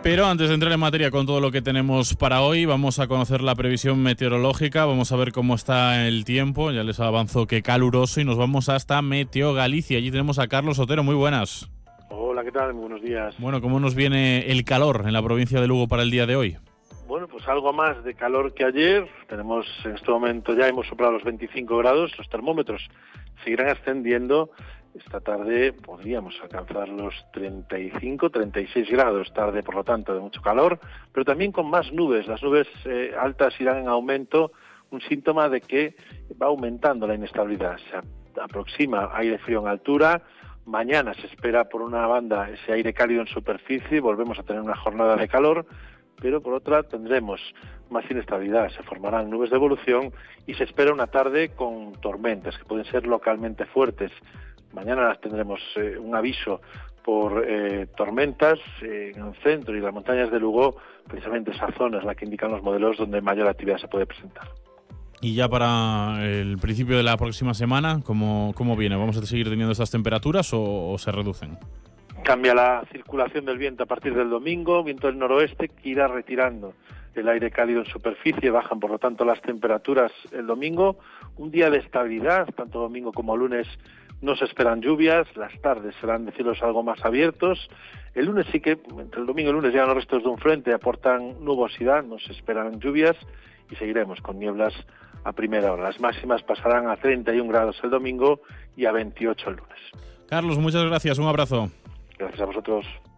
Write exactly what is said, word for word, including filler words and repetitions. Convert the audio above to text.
Pero antes de entrar en materia con todo lo que tenemos para hoy, vamos a conocer la previsión meteorológica, vamos a ver cómo está el tiempo, ya les avanzo que caluroso, y nos vamos hasta Meteo Galicia. Allí tenemos a Carlos Otero, muy buenas. Hola, ¿qué tal? Muy buenos días. Bueno, ¿cómo nos viene el calor en la provincia de Lugo para el día de hoy? Bueno, pues algo más de calor que ayer. Tenemos en este momento, ya hemos superado los veinticinco grados, los termómetros seguirán ascendiendo. Esta tarde podríamos alcanzar los treinta y cinco, treinta y seis grados, tarde por lo tanto de mucho calor, pero también con más nubes. Las nubes eh, altas irán en aumento, un síntoma de que va aumentando la inestabilidad. Se aproxima aire frío en altura. Mañana se espera por una banda ese aire cálido en superficie, volvemos a tener una jornada de calor, pero por otra tendremos más inestabilidad, se formarán nubes de evolución y se espera una tarde con tormentas que pueden ser localmente fuertes. Mañana tendremos eh, un aviso por eh, tormentas eh, en el centro y las montañas de Lugo, precisamente esa zona es la que indican los modelos donde mayor actividad se puede presentar. Y ya para el principio de la próxima semana, ¿cómo, cómo viene? ¿Vamos a seguir teniendo estas temperaturas o, o se reducen? Cambia la circulación del viento a partir del domingo, viento del noroeste que irá retirando el aire cálido en superficie, bajan por lo tanto las temperaturas el domingo, un día de estabilidad, tanto domingo como lunes no se esperan lluvias, las tardes serán de cielos algo más abiertos, el lunes sí que, entre el domingo y el lunes llegan los restos de un frente, aportan nubosidad, no se esperan lluvias y seguiremos con nieblas a primera hora. Las máximas pasarán a treinta y un grados el domingo y a veintiocho el lunes. Carlos, muchas gracias, un abrazo. Gracias a vosotros.